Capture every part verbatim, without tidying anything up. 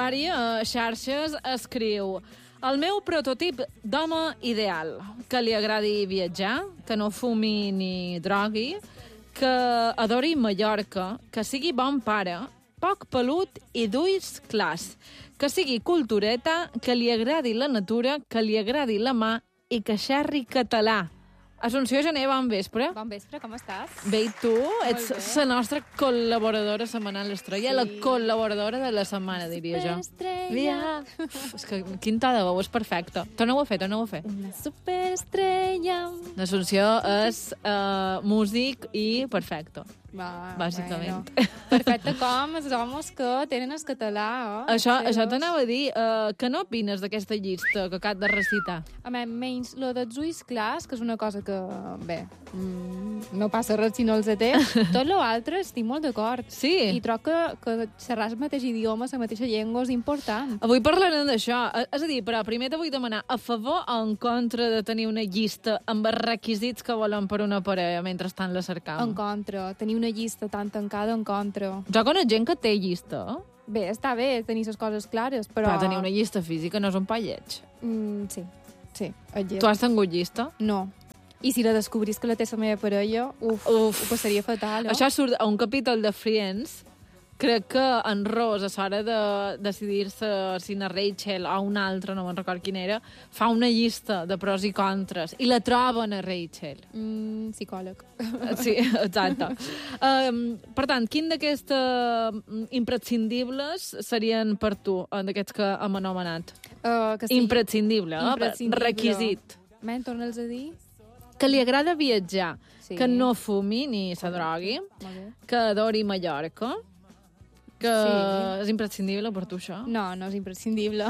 usuari a xarxes escriu: el meu prototip d'home ideal, que li agradi viatjar, que no fumi ni drogui, que adori Mallorca, que sigui bon pare, poc pelut i d'ulls clars, que sigui cultureta, que li agradi la natura, que li agradi la mà i que xerri català. Assumpció Gené, bon vespre. Bon vespre, com estàs? Bé, i tu? Ets la nostra col·laboradora setmanal estrella, sí. La col·laboradora de la setmana, diria jo. Superestrella. És que quin to de veu, és perfecte. Torna-ho a fer, torna-ho a fer. Una superestrella. L'Assumpció és uh, músic i perfecte. Va, bàsicament. Bueno. Perfecte com els homes que tenen el català, eh? Això, això t'anava a dir. Uh, què n'opines d'aquesta llista que acab de recitar? A mi, menys lo dels ulls clars, que és una cosa que, bé, mm, no passa res si no els té. Tot l'altre estic molt d'acord. Sí? I trobo que, que xerrar el mateix idioma, la mateixa llengua, és important. Avui parlarem d'això. És a dir, però primer te vull demanar a favor o en contra de tenir una llista amb els requisits que volen per una parella mentrestant la cercam? En contra. Tenir una llista tan tancada en contra. Jo conec gent que té llista. Bé, està bé tenir les coses clares, però... Però tenir una llista física no és un pa lleig. Mm, sí, sí. Tu has tingut llista? No. I si la descobrís que la té la meva parella, uf, uf. ho passaria fatal, eh? Això surt a un capítol de Friends. Crec que en Ross, a l'hora de decidir-se si na Rachel o una altra, no me'n record quina era, fa una llista de pros i contres i la troben a Rachel. Mm, psicòleg. Sí, exacte. Um, per tant, quin d'aquestes imprescindibles serien per tu, d'aquests que hem anomenat? Uh, que sí. Imprescindible, eh? Imprescindible. Requisit. Men, torna'ls a dir? Que li agrada viatjar, sí. Que no fumi ni se drogui, que adori Mallorca, que sí. És imprescindible per tu, això? No, no és imprescindible.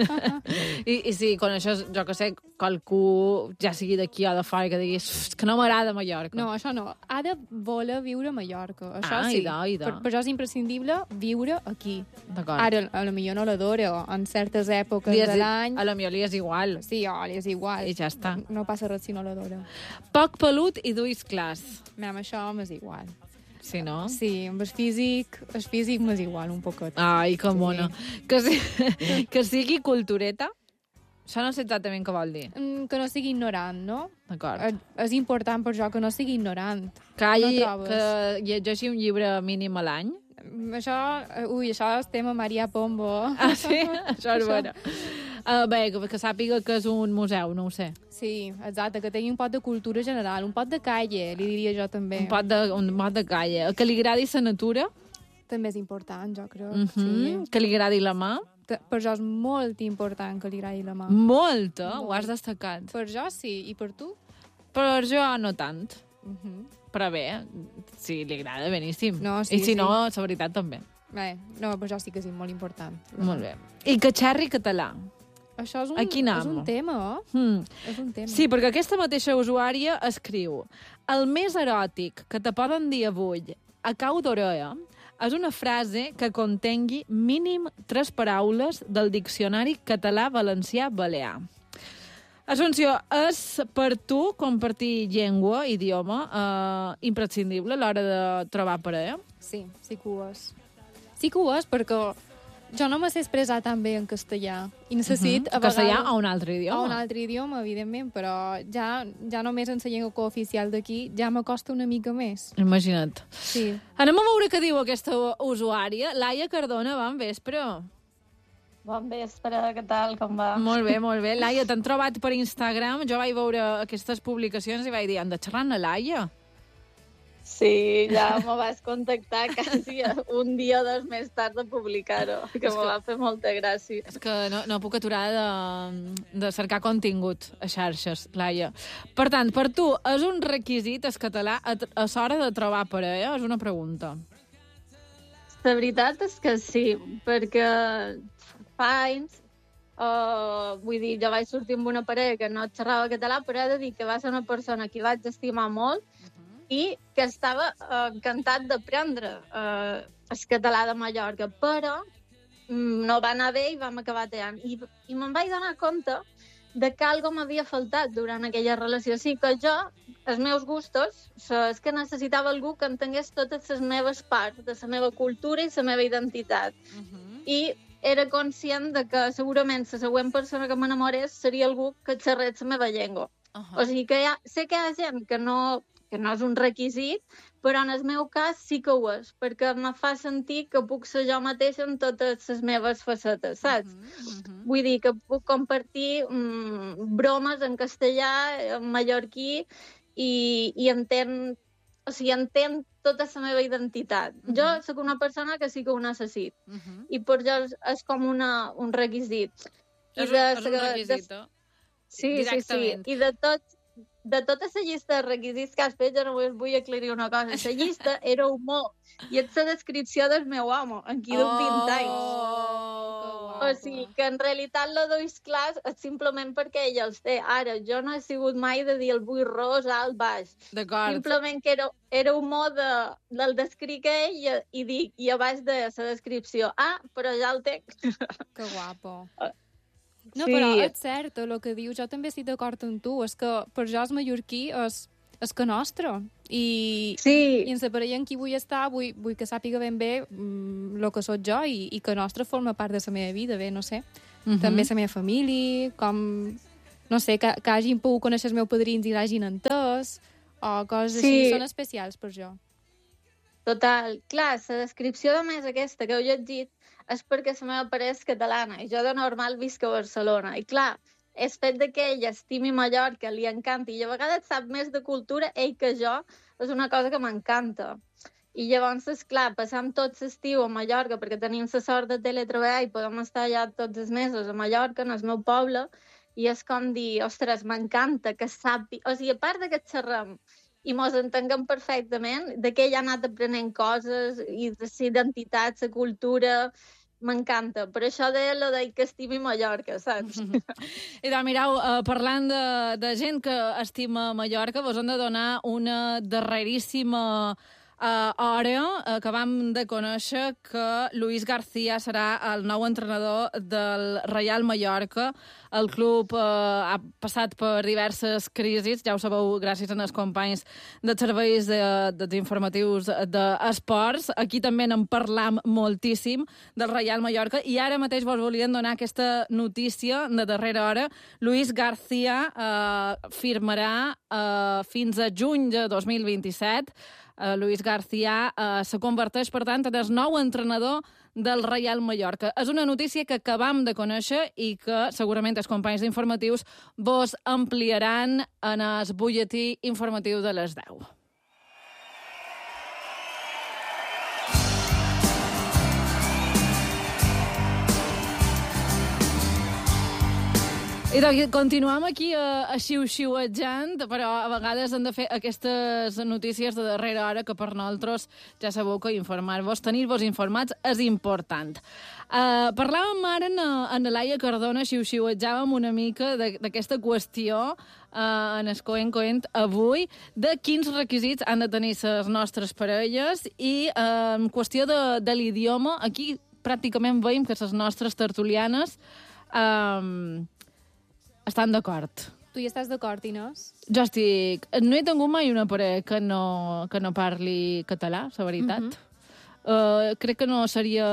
I, I sí, quan això, jo que sé, qualcú, ja sigui d'aquí o de fora, que diguis que no m'agrada Mallorca. No, això no. Ha de voler viure a Mallorca. Això ah, sí. I de, i de. Per, per això és imprescindible viure aquí. D'acord. Ara, a lo millor no l'adoro en certes èpoques és, de l'any. A lo millor li és igual. Sí, oh, li és igual. I ja està. No passa res si no l'adoro. Poc pelut i d'ulls clars. Mem, això m'és igual. Sí, no? Sí, amb el físic, el físic m'és igual un poquet. Ai, que sí. mona. Que, si, que sigui cultureta, això no sé exactament què vol dir. Mm, que no sigui ignorant, no? D'acord. És, és important per jo que no sigui ignorant. Que, hagi, no que llegeixi un llibre mínim a l'any. Això, ui, això és tema Maria Pombo. Ah, sí? Això és bueno. Uh, bé, que, que sàpiga que és un museu, no ho sé. Sí, exacte, que tingui un pot de cultura general, un pot de calle, li diria jo també. Un pot de, un pot de calle. Que li agradi la natura. També és important, jo crec. Uh -huh. Sí. Que li agradi la mà. Per jo és molt important que li agradi la mà. Molt, eh? Molt. Ho has destacat. Per jo sí, i per tu? Per jo no tant. Uh -huh. Però bé, si li agrada, beníssim. No, sí, I si sí. no, la veritat també. Bé, no, per jo sí que és molt important. Molt bé. I que xerri català. Això és un, és un tema, eh? Hmm. És un tema. Sí, perquè aquesta mateixa usuària escriu: el més eròtic que te poden dir avui a cau d'orella és una frase que contengui mínim tres paraules del diccionari català-valencià-balear. Assumpció, és per tu compartir llengua, idioma, eh, imprescindible a l'hora de trobar parella? Sí, sí que ho és. Sí que ho és, perquè jo no me sé expressar tan bé en castellà. I necessit... Uh -huh. Castellà o un altre idioma? O un altre idioma, evidentment, però ja, ja només en la llengua cooficial d'aquí ja m'acosta una mica més. Imagina't. Sí. Anem a veure què diu aquesta usuària. Laia Cardona, bon vespre. Bon vespre, què tal, com va? Molt bé, molt bé. Laia, t'han trobat per Instagram. Jo vaig veure aquestes publicacions i vaig dir, han de xerrar amb la Laia? Sí, ja me vas contactar quasi un dia o dos més tard de publicar-ho, que, que me va fer molta gràcia. És que no, no puc aturar de, de cercar contingut a xarxes, Laia. Per tant, per tu, és un requisit el català a, a l'hora de trobar parella? És una pregunta. La veritat és que sí, perquè fa anys, uh, vull dir, jo vaig sortir amb una parella que no xerrava català, però he de dir que va ser una persona que vaig estimar molt i que estava uh, encantat d'aprendre uh, el català de Mallorca, però um, no va anar bé i vam acabar tallant. I, i me'n vaig donar compte de que algo m'havia faltat durant aquella relació. Sí que jo, els meus gustos, és que necessitava algú que entengués totes les meves parts, de la meva cultura i la meva identitat. Uh -huh. I era conscient de que segurament la següent persona que m'enamorés seria algú que xerrés la meva llengua. Uh -huh. O sigui que hi ha, sé que hi ha gent que no, que no és un requisit, però en el meu cas sí que ho és, perquè me fa sentir que puc ser jo mateixa en totes les meves facetes, saps? Uh -huh, uh -huh. Vull dir que puc compartir mm, bromes en castellà, en mallorquí, i, i entenc, o sigui, entenc tota la meva identitat. Uh -huh. Jo sóc una persona que sí que ho necessito, uh -huh. i per jo és, és com una, un requisit. És, I de, és un requisit, de, sí, sí, sí. I de tot, de tota la llista de requisits que has fet, jo només vull aclarir una cosa. La llista era humor, i és la descripció del meu home, en qui duc vint anys. Oh, o sigui, que en realitat lo dois clars és simplement perquè ell els té. Ara, jo no he sigut mai de dir el vull ros, alt, baix. D'acord. Simplement que era, era humor de, del descric ell i, i dic, i a baix de la descripció, ah, però ja el té. Que guapo. No, sí. Però és cert, el que dius, jo també estic d'acord amb tu, és que per jo el mallorquí és, és que nostre, i, sí. i en la parella en qui vull estar vull, vull que sàpiga ben bé mm, el que sóc jo i, i que nostre forma part de la meva vida, bé, no sé. Uh -huh. També la meva família, com, no sé, que, que hagin pogut conèixer els meus padrins i l'hagin entès, o coses sí. així, són especials per jo. Total. Clar, la descripció de més aquesta que heu llegit és perquè la meva parella és catalana i jo de normal visc a Barcelona. I clar, el fet de que ell estimi Mallorca, li encanti, i a vegades sap més de cultura ell que jo, és una cosa que m'encanta. I llavors, esclar, passam tot l'estiu a Mallorca perquè tenim la sort de teletreballar i podem estar allà tots els mesos a Mallorca, en el meu poble, i és com dir, ostres, m'encanta que sàpiga... O sigui, a part de que xerrem i mos entenguem perfectament, de que ell ha anat aprenent coses i de la identitat, la cultura... M'encanta. Per això deia lo de que estimi Mallorca, saps? I doncs, mireu, uh, parlant de, de gent que estima Mallorca, vos hem de donar una darreríssima uh, hora. Acabam de conèixer que Luis García serà el nou entrenador del Reial Mallorca. El club uh, ha passat per diverses crisis, ja ho sabeu, gràcies als companys de serveis de, de informatius d'esports. Aquí també n'en parlam moltíssim del Reial Mallorca i ara mateix vos volien donar aquesta notícia de darrera hora. Luis García uh, firmarà uh, fins a juny de dos mil vint-i-set. Uh, Luis García uh, se converteix, per tant, en el nou entrenador del Reial Mallorca. És una notícia que acabam de conèixer i que segurament els companys d'informatius vos ampliaran en el butlletí informatiu de les deu. I doncs continuem aquí a, a xiu-xiuejant, però a vegades hem de fer aquestes notícies de darrera hora que per nosaltres ja sabeu que informar-vos, tenir-vos informats és important. Uh, parlàvem ara en, en Laia Cardona, xiu-xiuejàvem una mica d'aquesta qüestió uh, en el Coent Coent avui, de quins requisits han de tenir les nostres parelles i uh, en qüestió de, de l'idioma, aquí pràcticament veiem que les nostres tertulianes uh, estan d'acord. Tu hi estàs d'acord, Inés? Jo estic... No he tingut mai una parella que no, que no parli català, la veritat. Uh -huh. uh, crec que no seria...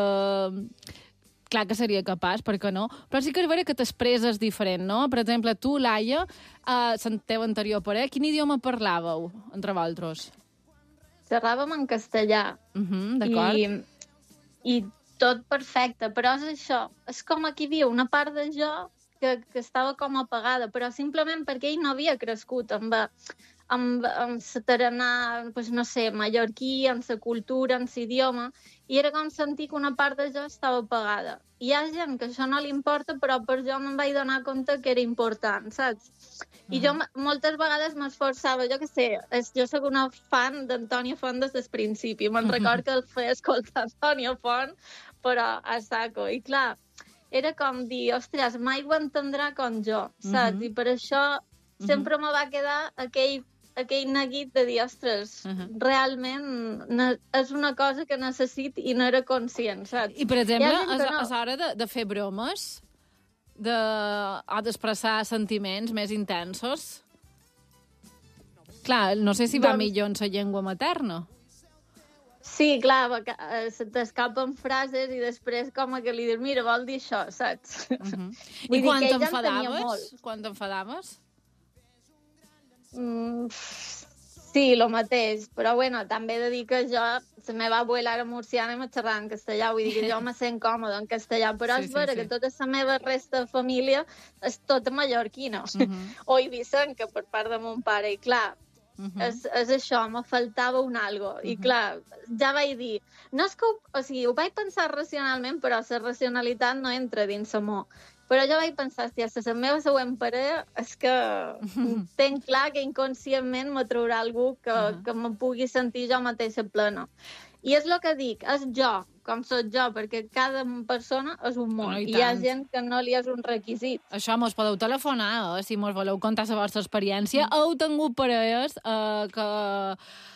Clar que seria capaç, perquè no? Però sí que és vera que t'expresses diferent, no? Per exemple, tu, Laia, uh, la teva anterior parella, quin idioma parlàveu entre vosaltres? Xerràvem en castellà. Uh -huh, d'acord. I, I tot perfecte, però és això. És com aquí diu, una part de jo Que, que estava com apagada, però simplement perquè ell no havia crescut amb, amb, amb la tarannà, pues, no sé, mallorquí, amb la cultura, amb l'idioma, i era com sentir que una part de jo estava apagada. I hi ha gent que això no li importa, però per jo me'n vaig donar compte que era important, saps? I uh -huh. jo moltes vegades m'esforçava, jo què sé, jo soc una fan d'Antònia Font des del principi, me'n uh -huh. record que el feia escoltar Antònia Font, però a saco, i clar, era com dir, ostres, mai ho entendrà com jo, saps? Uh -huh. I per això sempre uh -huh. me va quedar aquell, aquell neguit de dir, ostres, uh -huh. realment és una cosa que necessit i no era conscient, saps? I, per exemple, és no... l'hora de, de fer bromes, de, o d'expressar sentiments més intensos? Clar, no sé si va doncs... millor en la llengua materna. Sí, clar, va- eh, se t'escapen frases i després com que li dius, mira, vol dir això, saps? Uh -huh. Vull I dir quan que ella en tenia t'enfadaves? molt. Quan t'enfadaves? Mm, sí, lo mateix, però bueno, també he de dir que jo, la meva abuela era murciana i me xerrava en castellà, vull dir que jo me sent còmoda en castellà, però Sí, és sí, vera sí. que tota la meva resta de família és tota mallorquina, Uh -huh. o ibicenca per part de mon pare, i clar, Uh -huh. és, és això, me faltava un algo. I clar, ja vaig dir, no és que ho, o sigui, ho vaig pensar racionalment, però la racionalitat no entra dins amor. Però jo vaig pensar, hòstia, si la meva següent parella és que tenc clar que inconscientment me traurà algú que, uh -huh. que me pugui sentir jo mateixa plena. I és el que dic, és jo, com soc jo, perquè cada persona és un món. No, i I hi ha tant. gent que no li és un requisit. Això, mos podeu telefonar, eh, si mos voleu contar la vostra experiència. Mm. Heu tingut parelles eh, que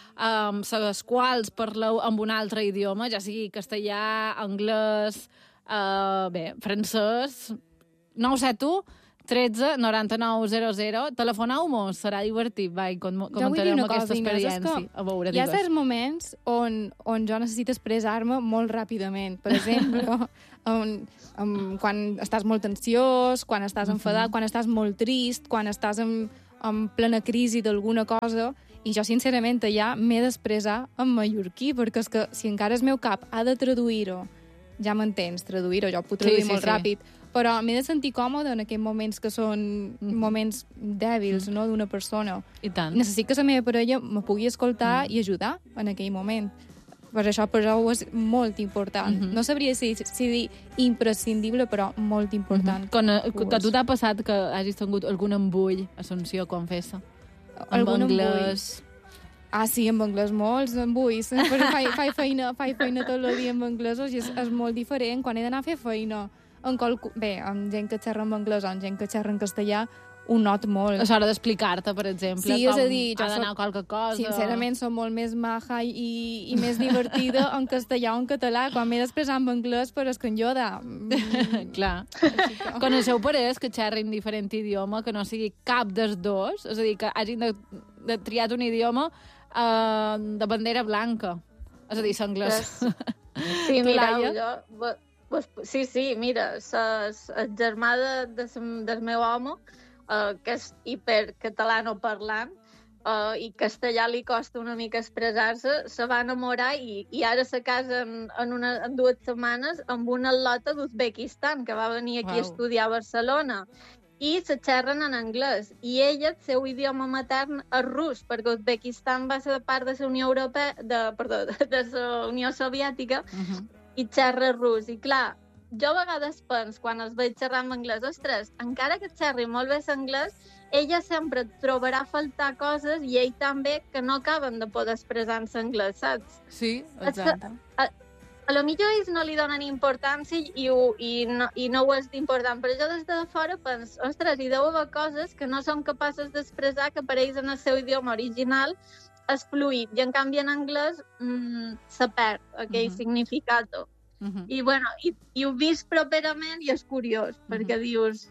amb les quals parleu amb un altre idioma, ja sigui castellà, anglès, eh, bé, francès... nou set u, tretze, noranta-nou, zero zero. Telefoneu-mos, serà divertit. Vai, com, Jo vull dir comentarem una aquesta cosa, Inés, és experiència. que A veure, hi ha digues. certs moments on, on jo necessito expressar-me molt ràpidament. Per exemple, on, on, quan estàs molt ansiós, quan estàs enfadat, quan estàs molt trist, quan estàs en, en plena crisi d'alguna cosa, i jo, sincerament, ja m'he d'expressar en mallorquí, perquè és que si encara el meu cap ha de traduir-ho, ja m'entens, traduir-ho, jo ho puc traduir Sí, sí, molt sí. ràpid, però m'he de sentir còmode en aquells moments que són Mm. moments dèbils, no?, d'una persona. I tant. Necessito que la meva parella me pugui escoltar mm. i ajudar en aquell moment. Per això, per això és molt important. Mhm. No sabria si, si dir imprescindible, però molt important. Quan, eh, que, Ho que és. tu t'ha passat que hagis tingut algun embull, Assumpció, confessa. En Algun anglès... Ah, sí, en anglès molts embulls. Però faig, faig, feina, faig feina tot el dia en anglès i és, és molt diferent. Quan he d'anar a fer feina en qualcu... bé, amb gent que xerra en anglès o amb gent que xerra en castellà, ho not molt. És hora d'explicar-te, per exemple, Sí, com és a dir, jo ha d'anar soc- qualque cosa. Sincerament, som molt més maja i, i més divertida en castellà o en català. Quan m'he d'expressar en anglès, però és que en Yoda... Mm, Clar. així que- Coneixeu parelles que xerrin diferent idioma, que no sigui cap dels dos? És a dir, que hagin de, de triat un idioma eh, de bandera blanca. És a dir, l'anglès. Sí, Tu, mira, Laia? jo... vo- vos- Sí, sí, mira, ses, el germà de, de, sem- del meu home, uh, que és hipercatalano-parlant, uh, i castellà li costa una mica expressar-se, se va enamorar i, i ara se casa en, en, una, en dues setmanes amb una atleta d'Uzbekistan, que va venir aquí Uau. a estudiar a Barcelona. I se xerren en anglès. I ella, el seu idioma matern és rus, perquè Uzbekistan va ser part de la Unió Europea, de, perdó, de la Unió Soviètica, Uh -huh. i xerra rus. I clar, jo a vegades penso, quan els veig xerrar en anglès, ostres, encara que xerri molt bé l'anglès, ella sempre et trobarà a faltar coses i ell també que no acaben de poder expressar en anglès, saps? Sí, exacte. A, a lo millor ells no li donen importància i, ho, i, no, i no ho és d'important, però jo des de fora penso, ostres, hi deu haver coses que no són capaces d'expressar, que per ells en el seu idioma original és fluid, i en canvi en anglès mm, se perd aquell Mhm. uh-huh. significat. Uh -huh. I, bueno, i, i ho he vist properament i és curiós, Mhm. perquè dius...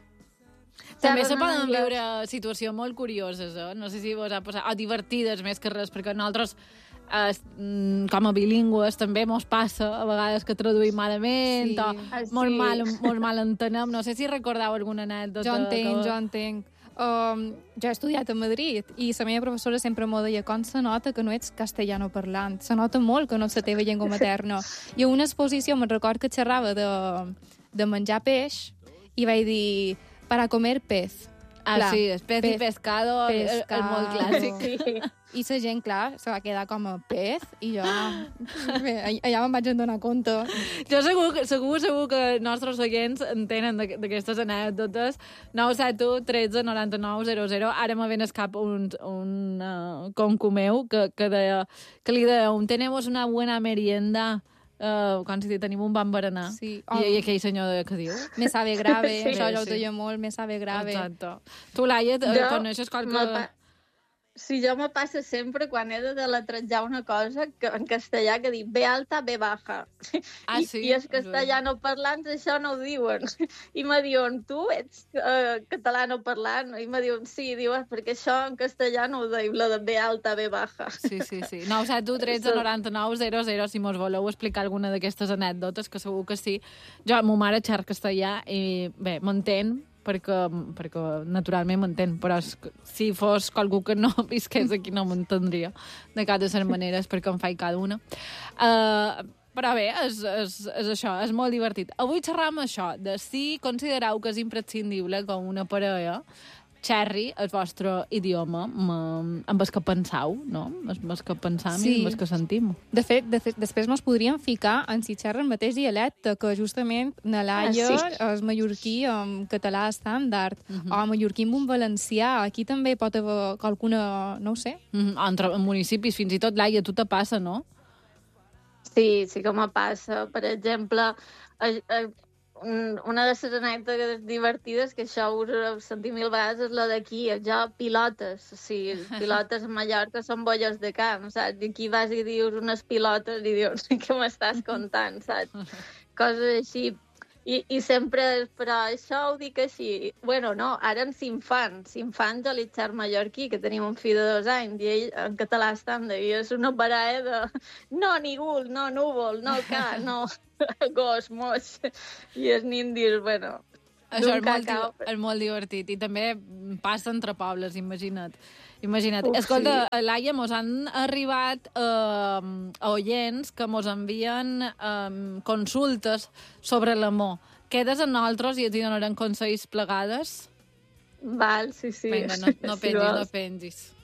També se xerren en poden anglès. viure situacions molt curioses, eh? No sé si vos ha passat... O divertides, més que res, perquè nosaltres, eh, mm, com a bilingües, també mos passa a vegades que traduïm malament, Sí. o Ah, molt, sí. mal, molt mal entenem. No sé si recordeu alguna anècdota. Jo entenc, que... jo entenc. Um, jo he estudiat a Madrid i la meva professora sempre m'ho deia, com se nota que no ets castellano parlant, se nota molt que no és la teva llengua materna. I a una exposició me'n record que xerrava de, de menjar peix i vaig dir, para comer pez. Ah, Clar, sí, espècie pez, pescado, el, el pescado. molt clàssic. Sí. I la gent, clar, se va quedar com a pez i jo, bé, allà me'n vaig donar compte. Jo segur, que- segur, segur que els nostres oients entenen d'aqu- d'aquestes anècdotes. nou set u, tretze, noranta-nou, zero zero. Ara me ven al cap un, un uh, concu meu que, que, deia, que li deia, tenemos una buena merienda. Uh, quan si tenim un bon berenar. Sí. I, I aquell senyor de, què diu? Me sabe grave, Sí. això jo ho Sí. deia molt, me sabe grave. Exacte. Tu, Laia, Jo coneixes qualque... me pa- Sí, jo me passa sempre quan he de deletrejar una cosa que en castellà que dic B alta, B baja. Ah, I, sí? I els castellano parlants això no ho diuen. I me diuen, tu ets uh, catalano parlant? I me diuen, sí, diuen, perquè això en castellà no ho deim, la de B alta, B baja. Sí, sí, sí. nou set u tretze noranta-nou zero zero si mos voleu explicar alguna d'aquestes anècdotes, que segur que sí. Jo, ma mare xerra castellà i, bé, m'entén, perquè, perquè naturalment m'entén, però es, si fos qualcú que no visqués aquí no m'entendria de cap de les maneres, perquè em faig cada una. Uh, però bé, és, és, és això, és molt divertit. Avui xerram això, de si considereu que és imprescindible que una parella xerri el vostre idioma amb el que penseu, no? Amb el que pensam sí. I amb el que sentim. De fet, de fet, després nos podríem ficar en si xerra el mateix dialecte, que justament na Laia ah, sí. és mallorquí amb català estàndard, uh -huh. o mallorquí amb un valencià. Aquí també pot haver qualcuna, no ho sé. Uh -huh. Entre municipis, fins i tot, Laia, tu te passa, no? Sí, sí que me passa. Per exemple, a, a, una de les anècdotes divertides, que això us ho sentit mil vegades, és la d'aquí, jo, pilotes. O sigui, pilotes a Mallorca són bolles de camp, saps? I aquí vas i dius unes pilotes i dius, què m'estàs contant, saps? Coses així. I, i sempre, però això ho dic així. Bueno, no, ara en Sinfant, Sinfant a l'Itxar mallorquí, que tenim un fill de dos anys, i ell en català estàndard, i és una baralla de no, ningú, no, núvol, no, ca, no, gos, moix, i els nindis, bueno... Això és molt, cacau, és molt divertit, i també passa entre pobles, imagina't. Imagina't. Uf, escolta, sí. Laia, mos han arribat eh, oients que mos envien eh, consultes sobre l'amor. Quedes amb nosaltres i et donarem consells plegades? Val, sí, sí. Vinga, no, no pengis, no pengis.